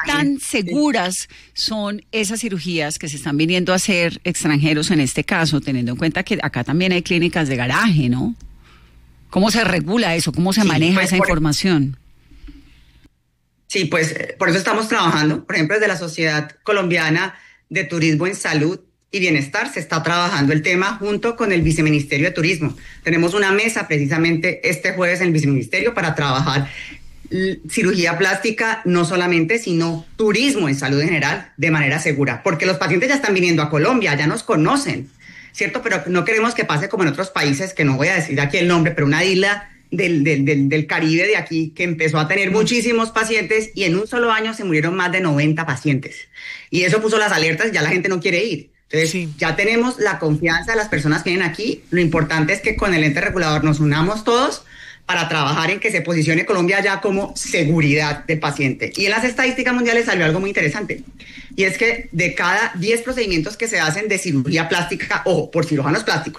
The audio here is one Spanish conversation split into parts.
tan seguras son esas cirugías que se están viniendo a hacer extranjeros en este caso, teniendo en cuenta que acá también hay clínicas de garaje, ¿no? ¿Cómo se regula eso? ¿Cómo se maneja esa información? Sí, pues por eso estamos trabajando. Por ejemplo, desde la Sociedad Colombiana de Turismo en Salud y Bienestar se está trabajando el tema junto con el Viceministerio de Turismo. Tenemos una mesa precisamente este jueves en el Viceministerio para trabajar cirugía plástica, no solamente, sino turismo en salud en general de manera segura. Porque los pacientes ya están viniendo a Colombia, ya nos conocen, ¿cierto? Pero no queremos que pase como en otros países, que no voy a decir aquí el nombre, pero una isla del Caribe de aquí que empezó a tener muchísimos pacientes y en un solo año se murieron más de 90 pacientes. Y eso puso las alertas, ya la gente no quiere ir. Entonces, ya tenemos la confianza de las personas que vienen aquí. Lo importante es que con el ente regulador nos unamos todos para trabajar en que se posicione Colombia ya como seguridad de paciente. Y en las estadísticas mundiales salió algo muy interesante. Y es que de cada 10 procedimientos que se hacen de cirugía plástica, ojo, por cirujanos plásticos,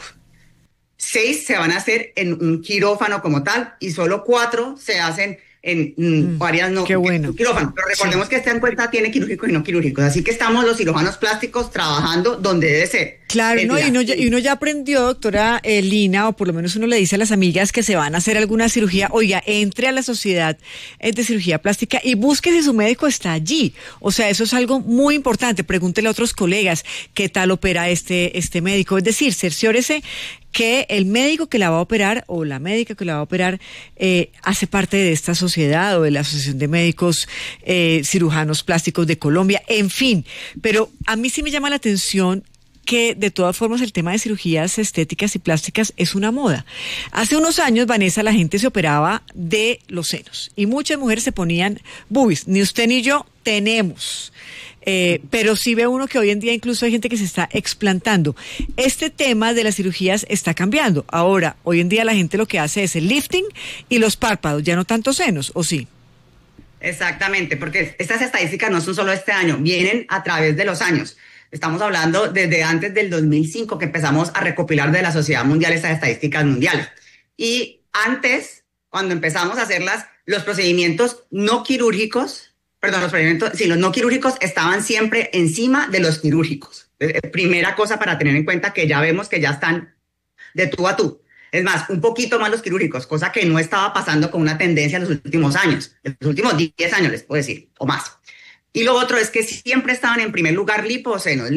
6 se van a hacer en un quirófano como tal y solo 4 se hacen en varias quirófanos. Pero recordemos que esta encuesta tiene quirúrgicos y no quirúrgicos. Así que estamos los cirujanos plásticos trabajando donde debe ser. Claro, ¿no? Y uno ya aprendió, doctora Lina, o por lo menos uno le dice a las amigas que se van a hacer alguna cirugía, oiga, entre a la sociedad de cirugía plástica y busque si su médico está allí. O sea, eso es algo muy importante. Pregúntele a otros colegas qué tal opera este médico. Es decir, cerciórese que el médico que la va a operar o la médica que la va a operar hace parte de esta sociedad o de la Asociación de Médicos Cirujanos Plásticos de Colombia, en fin. Pero a mí sí me llama la atención que de todas formas el tema de cirugías estéticas y plásticas es una moda. Hace unos años, Vanessa, la gente se operaba de los senos y muchas mujeres se ponían boobies. Ni usted ni yo tenemos. Pero sí ve uno que hoy en día incluso hay gente que se está explantando. Este tema de las cirugías está cambiando. Ahora, hoy en día la gente lo que hace es el lifting y los párpados, ya no tanto senos, ¿o sí? Exactamente, porque estas estadísticas no son solo este año, vienen a través de los años. Estamos hablando desde antes del 2005 que empezamos a recopilar de la Sociedad Mundial estas estadísticas mundiales. Y antes, cuando empezamos a hacerlas, los procedimientos no quirúrgicos, los no quirúrgicos estaban siempre encima de los quirúrgicos. Primera cosa para tener en cuenta que ya vemos que ya están de tú a tú. Es más, un poquito más los quirúrgicos, cosa que no estaba pasando con una tendencia en los últimos años, en los últimos 10 años les puedo decir, o más. Y lo otro es que siempre estaban en primer lugar lipósenos.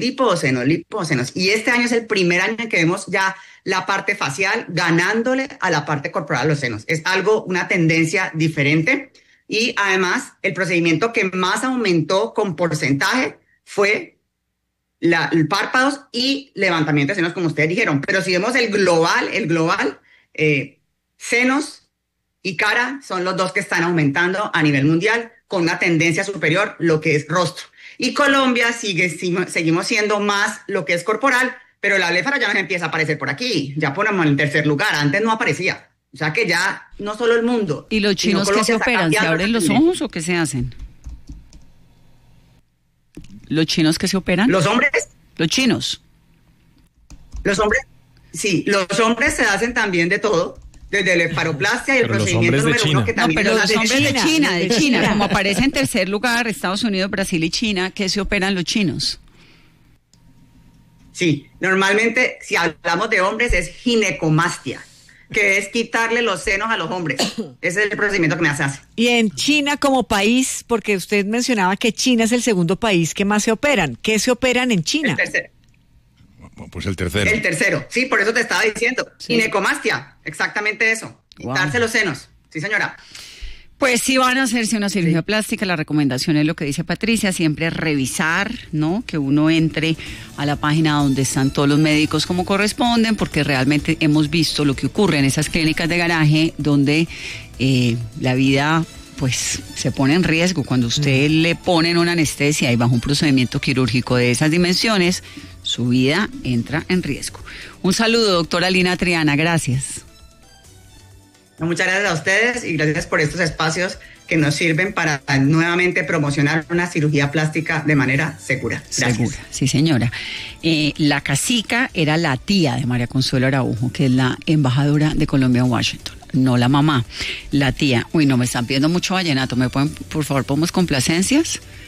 Y este año es el primer año en que vemos ya la parte facial ganándole a la parte corporal de los senos. Es una tendencia diferente. Y además, el procedimiento que más aumentó con porcentaje fue el párpados y levantamiento de senos, como ustedes dijeron. Pero si vemos el global, senos y cara son los dos que están aumentando a nivel mundial con una tendencia superior lo que es rostro. Y Colombia seguimos siendo más lo que es corporal, pero la bléfara ya nos empieza a aparecer por aquí. Ya ponemos en tercer lugar, antes no aparecía. O sea que ya no solo el mundo. ¿Y los chinos qué se operan? ¿Se abren los ojos o qué se hacen? ¿Los chinos qué se operan? ¿Los hombres? ¿Los chinos? Los hombres, sí. Los hombres se hacen también de todo. Desde la esfaroplastia y el procedimiento número 1 que también... No, pero los hombres de China. Como aparece en tercer lugar, Estados Unidos, Brasil y China, ¿qué se operan los chinos? Sí, normalmente si hablamos de hombres es ginecomastia, que es quitarle los senos a los hombres. Ese es el procedimiento que me hace. Y en China como país, porque usted mencionaba que China es el segundo país que más se operan. ¿Qué se operan en China? El tercero. Pues el tercero. El tercero, sí, por eso te estaba diciendo. Sí. Ginecomastia, exactamente eso. Quitarse los senos. Sí, señora. Pues si van a hacerse una cirugía plástica, la recomendación es lo que dice Patricia, siempre revisar, ¿no? Que uno entre a la página donde están todos los médicos como corresponden, porque realmente hemos visto lo que ocurre en esas clínicas de garaje donde la vida pues se pone en riesgo. Cuando usted le ponen una anestesia y bajo un procedimiento quirúrgico de esas dimensiones, su vida entra en riesgo. Un saludo, doctora Lina Triana, gracias. Muchas gracias a ustedes y gracias por estos espacios que nos sirven para nuevamente promocionar una cirugía plástica de manera segura. Gracias. Segura, sí señora. La cacica era la tía de María Consuelo Araujo, que es la embajadora de Colombia en Washington. No la mamá, la tía. Uy, no, me están pidiendo mucho vallenato. ¿Me pueden, por favor, ponemos complacencias?